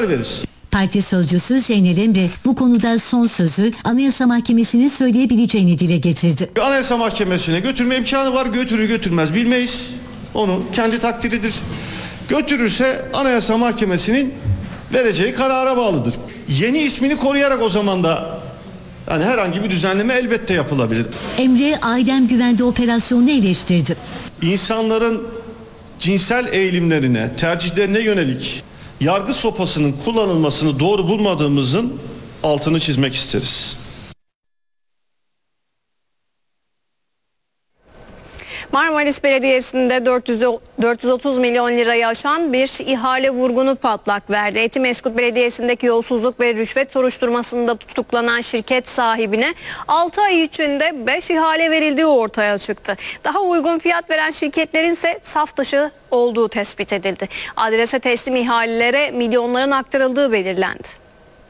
karar veririz. Parti sözcüsü Zeynel Emre bu konuda son sözü Anayasa Mahkemesi'nin söyleyebileceğini dile getirdi. Anayasa Mahkemesi'ne götürme imkanı var. Götürür götürmez bilmeyiz. Onu kendi takdiridir. Götürürse Anayasa Mahkemesi'nin vereceği karara bağlıdır. Yeni ismini koruyarak o zaman da yani herhangi bir düzenleme elbette yapılabilir. Emre Ailem Güvende operasyonunu eleştirdi. İnsanların cinsel eğilimlerine, tercihlerine yönelik yargı sopasının kullanılmasını doğru bulmadığımızın altını çizmek isteriz. Marmaris Belediyesi'nde 430 milyon lirayı aşan bir ihale vurgunu patlak verdi. Etimeskut Belediyesi'ndeki yolsuzluk ve rüşvet soruşturmasında tutuklanan şirket sahibine 6 ay içinde 5 ihale verildiği ortaya çıktı. Daha uygun fiyat veren şirketlerin ise saf dışı olduğu tespit edildi. Adrese teslim ihalelere milyonların aktarıldığı belirlendi.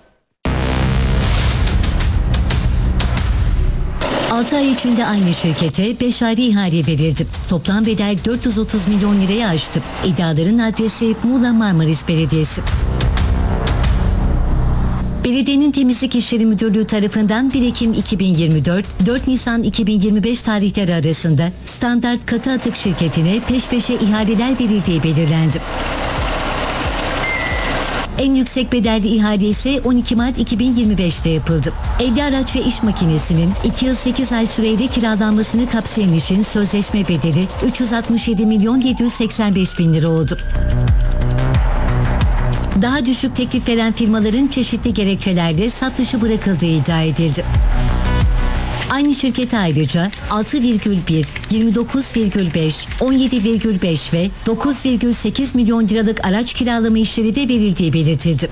6 ay içinde aynı şirkete 5 ayrı ihale verildi. Toplam bedel 430 milyon liraya aştı. İddiaların adresi Muğla Marmaris Belediyesi. Belediyenin Temizlik İşleri Müdürlüğü tarafından 1 Ekim 2024, 4 Nisan 2025 tarihleri arasında Standart Katı Atık şirketine peş peşe ihaleler verildiği belirlendi. En yüksek bedelli ihale ise 12 Mart 2025'te yapıldı. 50 araç ve iş makinesinin 2 yıl 8 ay süreyle kiralanmasını kapsayan işin sözleşme bedeli 367 milyon 785 bin lira oldu. Daha düşük teklif veren firmaların çeşitli gerekçelerle saf dışı bırakıldığı iddia edildi. Aynı şirket ayrıca 6,1, 29,5, 17,5 ve 9,8 milyon liralık araç kiralama işleri de verildiği belirtildi.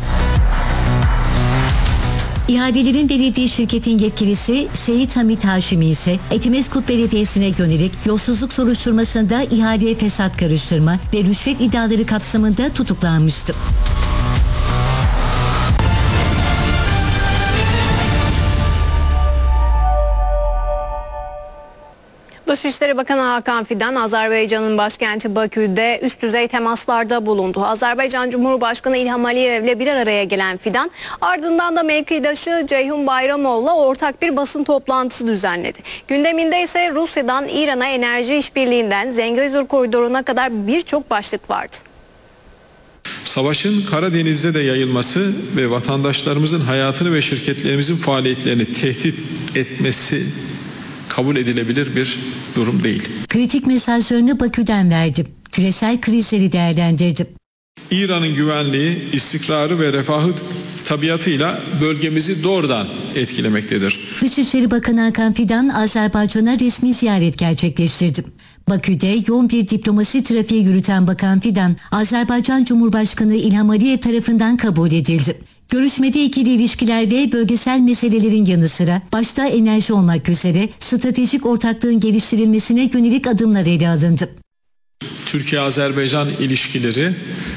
İhalelerin verildiği şirketin yetkilisi Seyit Hamit Haşimi ise Etimeskut Belediyesi'ne yönelik yolsuzluk soruşturmasında ihaleye fesat karıştırma ve rüşvet iddiaları kapsamında tutuklanmıştı. Dışişleri Bakanı Hakan Fidan, Azerbaycan'ın başkenti Bakü'de üst düzey temaslarda bulundu. Azerbaycan Cumhurbaşkanı İlham Aliyev'le bir araya gelen Fidan, ardından da mevkidaşı Ceyhun Bayramov'la ortak bir basın toplantısı düzenledi. Gündeminde ise Rusya'dan İran'a enerji işbirliğinden Zengezur koridoruna kadar birçok başlık vardı. Savaşın Karadeniz'de de yayılması ve vatandaşlarımızın hayatını ve şirketlerimizin faaliyetlerini tehdit etmesi kabul edilebilir bir durum değil. Kritik mesajlarını Bakü'den verdi. Küresel krizleri değerlendirdi. İran'ın güvenliği, istikrarı ve refahı tabiatıyla bölgemizi doğrudan etkilemektedir. Dışişleri Bakanı Hakan Fidan, Azerbaycan'a resmi ziyaret gerçekleştirdi. Bakü'de yoğun bir diplomasi trafiği yürüten Bakan Fidan, Azerbaycan Cumhurbaşkanı İlham Aliyev tarafından kabul edildi. Görüşmede ikili ilişkiler ve bölgesel meselelerin yanı sıra başta enerji olmak üzere stratejik ortaklığın geliştirilmesine yönelik adımlar ele alındı. Türkiye-Azerbaycan ilişkileri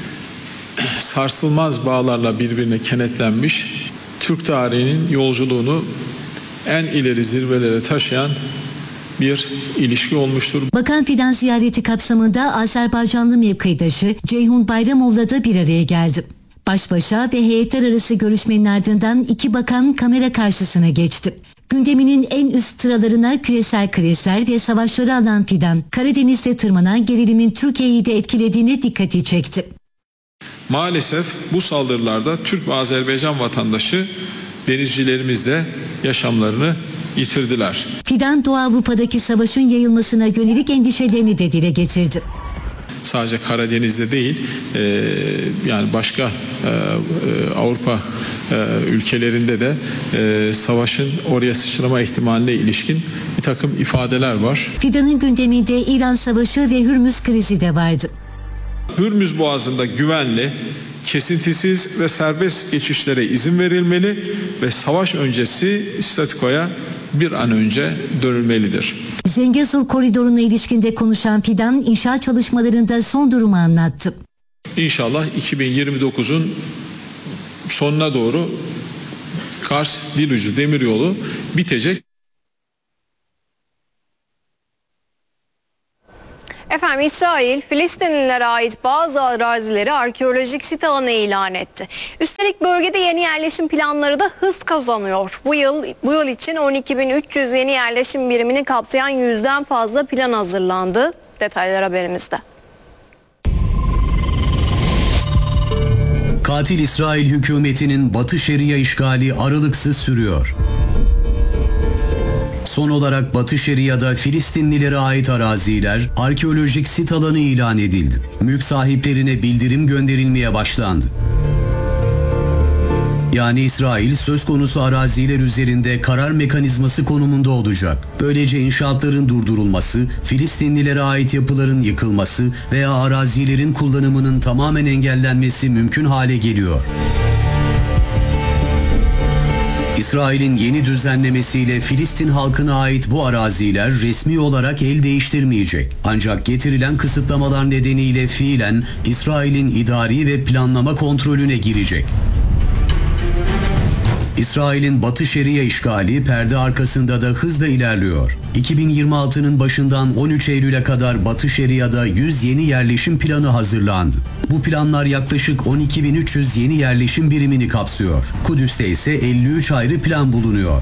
sarsılmaz bağlarla birbirine kenetlenmiş, Türk tarihinin yolculuğunu en ileri zirvelere taşıyan bir ilişki olmuştur. Bakan Fidan ziyareti kapsamında Azerbaycanlı mevkidaşı Ceyhun Bayramov'la da bir araya geldi. Baş başa ve heyetler arası görüşmenin ardından iki bakan kamera karşısına geçti. Gündeminin en üst sıralarına küresel krizler ve savaşları alan Fidan, Karadeniz'de tırmanan gerilimin Türkiye'yi de etkilediğine dikkati çekti. Maalesef bu saldırılarda Türk ve Azerbaycan vatandaşı denizcilerimiz de yaşamlarını yitirdiler. Fidan, Doğu Avrupa'daki savaşın yayılmasına yönelik endişelerini de dile getirdi. Sadece Karadeniz'de değil, yani başka Avrupa ülkelerinde de savaşın oraya sıçrama ihtimaline ilişkin bir takım ifadeler var. Fidan'ın gündeminde İran Savaşı ve Hürmüz krizi de vardı. Hürmüz Boğazı'nda güvenli, kesintisiz ve serbest geçişlere izin verilmeli ve savaş öncesi statükoya bir an önce dönülmelidir. Zengezur koridoruna ilişkinde konuşan Fidan, inşaat çalışmalarında son durumu anlattı. İnşallah 2029'un sonuna doğru Kars-Dilucu demiryolu bitecek. Efendim İsrail, Filistinlilere ait bazı arazileri arkeolojik sit alanı ilan etti. Üstelik bölgede yeni yerleşim planları da hız kazanıyor. Bu yıl için 12.300 yeni yerleşim birimini kapsayan 100'den fazla plan hazırlandı. Detaylar haberimizde. Katil İsrail hükümetinin Batı Şeria işgali aralıksız sürüyor. Son olarak Batı Şeria'da Filistinlilere ait araziler arkeolojik sit alanı ilan edildi. Mülk sahiplerine bildirim gönderilmeye başlandı. Yani İsrail söz konusu araziler üzerinde karar mekanizması konumunda olacak. Böylece inşaatların durdurulması, Filistinlilere ait yapıların yıkılması veya arazilerin kullanımının tamamen engellenmesi mümkün hale geliyor. İsrail'in yeni düzenlemesiyle Filistin halkına ait bu araziler resmi olarak el değiştirmeyecek. Ancak getirilen kısıtlamalar nedeniyle fiilen İsrail'in idari ve planlama kontrolüne girecek. İsrail'in Batı Şeria işgali perde arkasında da hızla ilerliyor. 2026'nın başından 13 Eylül'e kadar Batı Şeria'da 100 yeni yerleşim planı hazırlandı. Bu planlar yaklaşık 12.300 yeni yerleşim birimini kapsıyor. Kudüs'te ise 53 ayrı plan bulunuyor.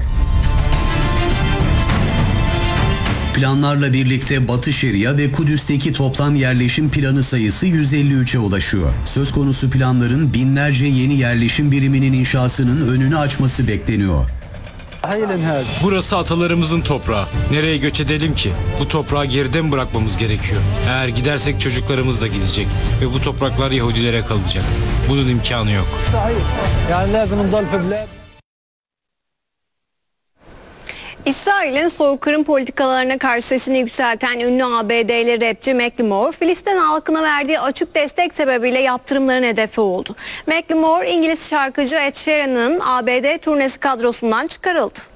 Planlarla birlikte Batı Şeria ve Kudüs'teki toplam yerleşim planı sayısı 153'e ulaşıyor. Söz konusu planların binlerce yeni yerleşim biriminin inşasının önünü açması bekleniyor. Burası atalarımızın toprağı. Nereye göç edelim ki? Bu toprağı geride mi bırakmamız gerekiyor? Eğer gidersek çocuklarımız da gidecek ve bu topraklar Yahudilere kalacak. Bunun imkanı yok. İsrail'in soykırım politikalarına karşı sesini yükselten ünlü ABD'li rapçi Macklemore, Filistin halkına verdiği açık destek sebebiyle yaptırımların hedefi oldu. Macklemore, İngiliz şarkıcı Ed Sheeran'ın ABD turnesi kadrosundan çıkarıldı.